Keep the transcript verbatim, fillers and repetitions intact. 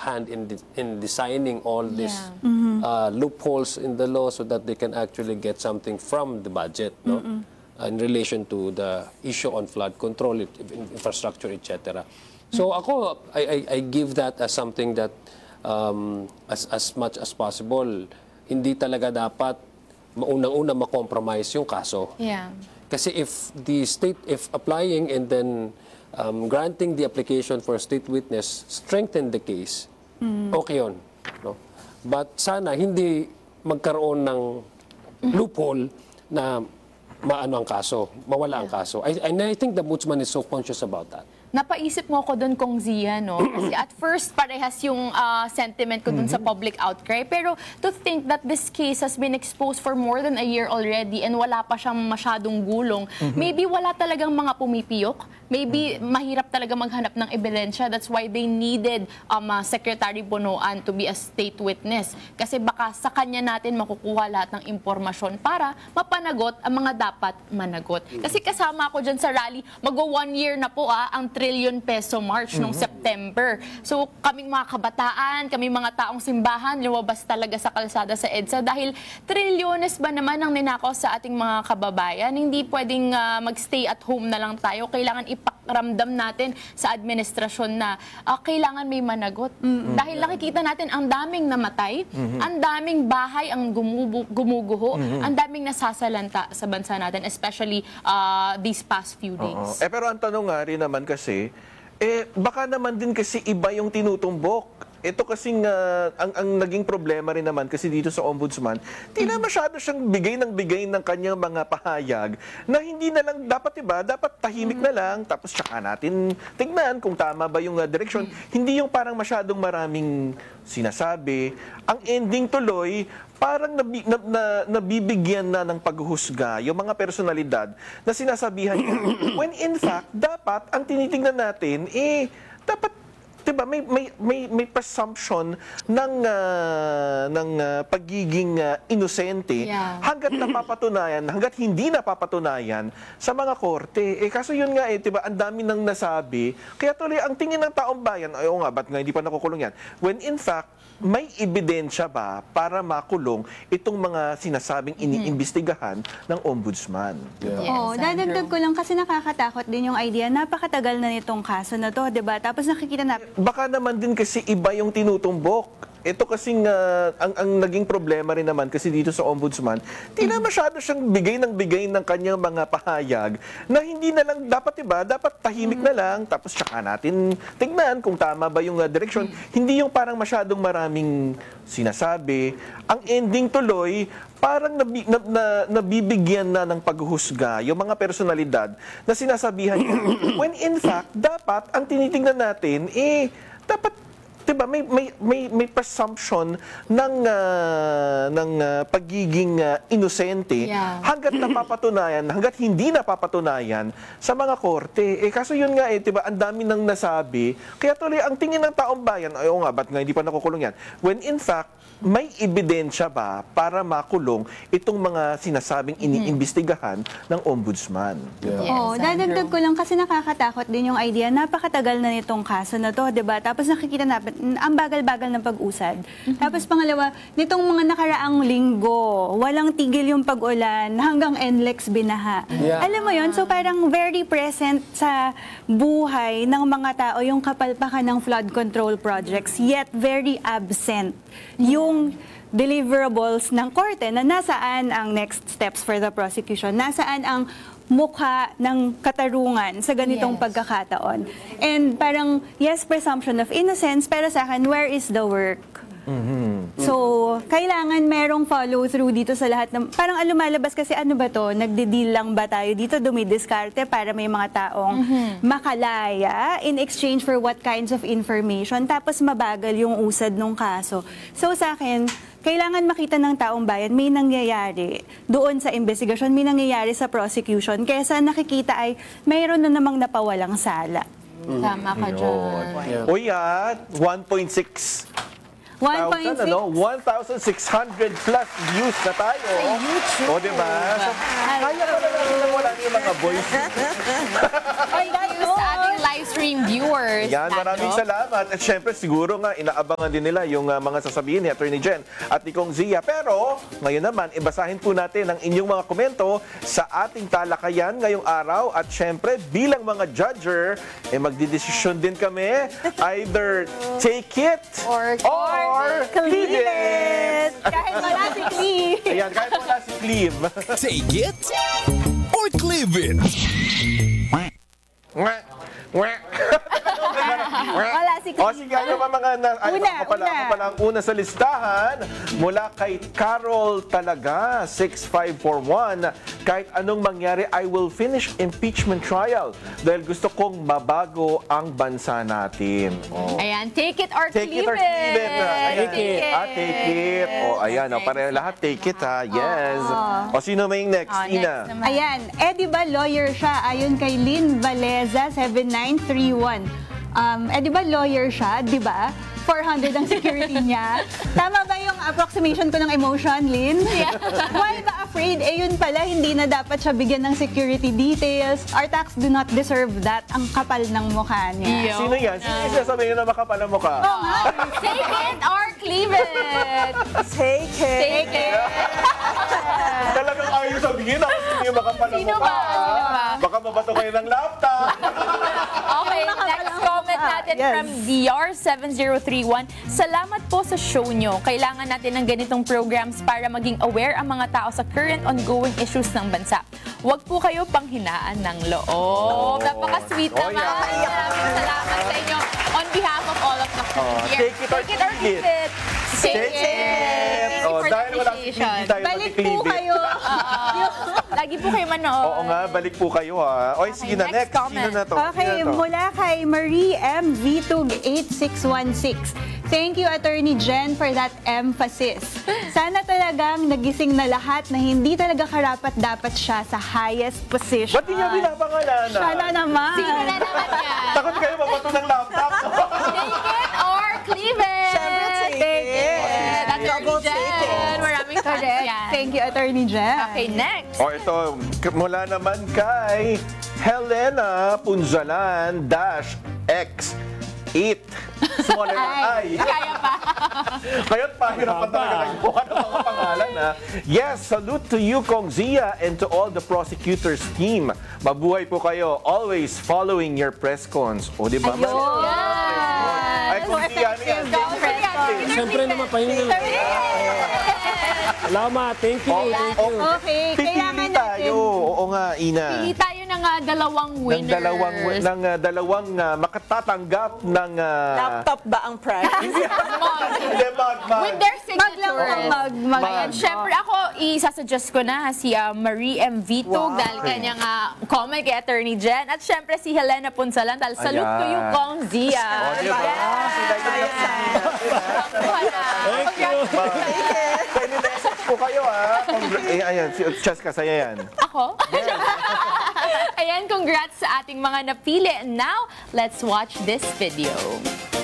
hand in de in designing all these Yeah. Mm-hmm. uh, loopholes in the law so that they can actually get something from the budget, no? Mm-hmm. Uh, in relation to the issue on flood control, it- infrastructure, et cetera. So ako, I, I, I give that as something that um, as, as much as possible, hindi talaga dapat maunang-una makompromise yung kaso. Yeah. Kasi if the state, if applying and then um, granting the application for a state witness strengthen the case, okay yun. No? But sana hindi magkaroon ng loophole na maano ang kaso, mawala ang kaso. I, and I think the ombudsman is so conscious about that. Napaisip mo ko doon, Kong Zia, no? Kasi at first, parehas yung ah, sentiment ko doon sa public outcry. Pero to think that this case has been exposed for more than a year already and wala pa siyang masyadong gulong, maybe wala talagang mga pumipiyok. Maybe mahirap talaga maghanap ng ebidensya. That's why they needed um, ah, Secretary Bonoan to be a state witness. Kasi baka sa kanya natin makukuha lahat ng impormasyon para mapanagot ang mga dapat managot. Kasi kasama ako dyan sa rally, mag-one year na po ah, ang trillion peso march nung September. So kaming mga kabataan, kaming mga taong simbahan, lumabas talaga sa kalsada sa EDSA dahil trilyones ba naman ang ninakaw sa ating mga kababayan. Hindi pwedeng ah, mag-stay at home na lang tayo. Kailangan ipakramdam natin sa administrasyon na ah, kailangan may managot. Dahil nakikita natin ang daming namatay, ang daming bahay ang gumubu- gumuguho, ang daming nasasalanta sa bansa natin, especially ah, these past few days. Oo. Eh pero ang tanong nga rin naman kasi, eh baka naman din kasi iba yung tinutumbok. Ito kasing ah, ang, ang naging problema rin naman kasi dito sa ombudsman, tila masyado siyang bigay ng bigay ng kanyang mga pahayag na hindi na lang dapat, iba, dapat tahimik na lang tapos tsaka natin tignan kung tama ba yung ah, direksyon. Hindi yung parang masyadong maraming sinasabi. Ang ending tuloy, parang nabi, na, na, nabibigyan na ng paghuhusga yung mga personalidad na sinasabihan niya. When in fact, dapat ang tinitingnan natin, eh, dapat diba, may may may may presumption ng ah, ng ah, pagiging ah, inosente Yeah. hangga't napapatunayan, hangga't hindi napapatunayan sa mga korte. Eh kaso yun nga eh, diba, ang dami nang nasabi. Kaya tuloy ang tingin ng taong bayan, ay oo nga, ba't nga hindi pa nakukulong yan? When in fact, may ebidensya ba para makulong itong mga sinasabing iniimbestigahan ng ombudsman? Yes, Oo, dadagdag Andrew. ko lang kasi nakakatakot din yung idea. Napakatagal na nitong kaso na to, 'di ba? Tapos nakikita na Baka naman din kasi iba yung tinutumbok. Ito kasing ah, ang, ang naging problema rin naman kasi dito sa ombudsman, tila masyado siyang bigay ng bigay ng kanyang mga pahayag na hindi na lang dapat, iba, dapat tahimik na lang tapos tsaka natin tignan kung tama ba yung ah, direksyon. Hindi yung parang masyadong maraming sinasabi. Ang ending tuloy, parang nabi, na, na, nabibigyan na ng paghuhusga yung mga personalidad na sinasabihan niya. When in fact, dapat ang tinitingnan natin, eh, dapat diba, may may may may presumption ng ah, ng ah, pagiging ah, inosente Yeah. hangga't napapatunayan, hangga't hindi napapatunayan sa mga korte. Eh kaso yun nga eh, diba, ang dami nang nasabi. Kaya tuloy ang tingin ng taong bayan, ay oo nga, ba't nga hindi pa nakukulong yan? When in fact, may ebidensya ba para makulong itong mga sinasabing iniimbestigahan ng ombudsman? Yes, Oo, dadagdag Andrew. ko lang kasi nakakatakot din yung idea. Napakatagal na nitong kaso na to, 'di ba? Tapos nakikita natin ang bagal-bagal ng pag-usad. Tapos pangalawa, nitong mga nakaraang linggo, walang tigil yung pag-ulan hanggang N L E X binaha. Yeah. Alam mo 'yon? So parang very present sa buhay ng mga tao yung kapalpakan ng flood control projects, yet very absent yung deliverables ng korte na nasaan ang next steps for the prosecution, nasaan ang mukha ng katarungan sa ganitong Yes. pagkakataon. And parang, yes, presumption of innocence, pero sa akin, where is the work? So, kailangan merong follow-through dito sa lahat ng... Parang ah, lumalabas kasi ano ba to? Nagde-deal lang ba tayo dito? Dumidiskarte para may mga taong makalaya in exchange for what kinds of information, tapos mabagal yung usad ng kaso. So, sa akin, kailangan makita ng taong bayan may nangyayari doon sa investigasyon, may nangyayari sa prosecution, kesa nakikita ay mayroon na namang napawalang sala. Tama ka dyan. Yeah. O yan, one point six one point six. ano, one thousand six hundred plus views na tayo. Sa YouTube. O, diba? So, kaya pa na natin na wala yung mga voice. Thank you sa ating live stream viewers. Yan, maraming Nando. salamat. At syempre, siguro nga, inaabangan din nila yung uh, mga sasabihin ni Attorney Jen at ni Kong Zia. Pero, ngayon naman, ibasahin po natin ang inyong mga komento sa ating talakayan ngayong araw. At syempre, bilang mga judger, eh, magdidesisyon din kami. Either take it Or- or leave it. Kahit wala si Cleve. Ayan, kahit wala si Cleve. Take it or cleave it. Mwah, mwah. Wala si O Cleve. sige, ano ba mga na, ay, Una, ako pala, una. ako pala ang una sa listahan mula kay Carol Talaga, six five four one. Kahit anong mangyari, I will finish impeachment trial dahil gusto kong mabago ang bansa natin. Oh. Ayan, take it or Take it leave or leave it. Ayan. Take it. Ah, take it. O, ayan. O, pareho lahat. Take it, ha. Yes. O, sino may next? Oh, next Ina. naman. Ayan, eh di ba lawyer siya? Ayon kay Lynn Valeza, seven nine three one. Um, eh di ba lawyer siya, di ba? four hundred ang security niya. Tama ba yung approximation ko ng emotion, Lynn? Why ba afraid? Eh yun pala, hindi na dapat siya bigyan ng security details. Our tax do not deserve that. Ang kapal ng mukha niya. Yo. Sino yan? Sino yung sasabihin na makapal ang mukha? Take it or cleave it. Take it. Take it. Talagang ayaw sabihin ako sino yung makapal ang Sino mukha. ba? Sino ba? Baka mabato kayo ng laptop. Okay, next comment natin Yes. from D R seven zero three one. Salamat po sa show nyo. Kailangan natin ng ganitong programs para maging aware ang mga tao sa current ongoing issues ng bansa. Huwag po kayo panghinaan ng loob. Napaka-sweet Oh, naman. yeah. Maraming salamat sa inyo. On behalf of all of the crew Oh, here. take it or leave it. it. Take, Take it. it. Thank you Oh, for the dahil wala si appreciation. Cleve, tayo Balik po magkiklibit. kayo. Lagi po kayo manood. Oo nga, balik po kayo ha. Oy, sige na, next next. comment. Sino na to? Okay, Sino na to? mula kay Marie M. Vitug eight six one six. Thank you, Attorney Jen, for that emphasis. Sana talagang nagising na lahat na hindi talaga karapat-dapat siya sa highest position. Ba't di niya binapangalan? Sana naman. Sino na naman yan? Takot kayo mabato ng laptop. Take it or cleave it. Siyempre, take it. That's Double Jen. take it. Maraming fans Correct. yan. Thank you, Attorney Jen. Okay, next. O ito, k- mula naman kay Helena Punzalan dash X eight. Smaller na I. Kaya pa. Kayo't pahirapan talaga nagbuka ng mga pangalan ha. Yes, salute to you, Kong Zia, and to all the prosecutors team. Mabuhay po kayo, always following your press cons. O di ba? Ayun. Ay, Kong Zia, ano yan? Siyempre naman, pahingi. Salamat. Thank you. Oh, Thank oh, you. Okay, kailangan Pipili natin. tayo. Oo nga, Ina. Pili tayo ng ah, dalawang ng winners. dalawang ng uh, dalawang uh, makatatanggap ng uh, Laptop ba ang prize? Hindi, mag, mag. With their Mag lang po, signature. mag, mag. Ayan, syempre ako, isasuggest ko na si ah, Marie M. Vitug Wow. dahil kanyang ah, comment kay Attorney Jen. At syempre si Helena Punsalan dahil salute Ayan. to you, Kong Zia. O, di ba? Sila yung Thank you. Pwede message po kayo, ha? Congra- eh, ayan, si Cheska, saya yan. Ako? Ayan, congrats sa ating mga napili. Now, let's watch this video.